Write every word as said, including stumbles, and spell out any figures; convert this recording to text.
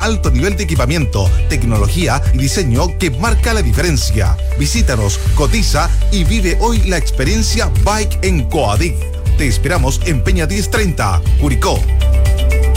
alto nivel de equipamiento, tecnología y diseño que marca la diferencia. Visítanos, cotiza y vive hoy la experiencia Bike en Coadic. Te esperamos en Peña diez treinta, Curicó.